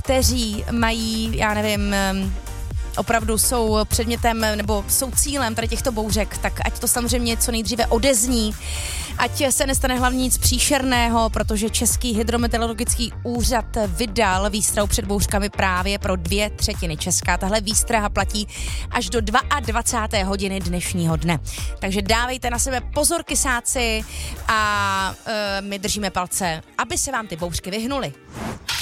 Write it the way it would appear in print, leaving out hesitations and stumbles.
kteří mají, já nevím, opravdu jsou předmětem nebo jsou cílem tady těchto bouřek, tak ať to samozřejmě co nejdříve odezní, ať se nestane hlavně nic příšerného, protože Český hydrometeorologický úřad vydal výstrahu před bouřkami právě pro 2/3 Česka. Tahle výstraha platí až do 22. hodiny dnešního dne. Takže dávejte na sebe pozor, kysáci, a my držíme palce, aby se vám ty bouřky vyhnuly.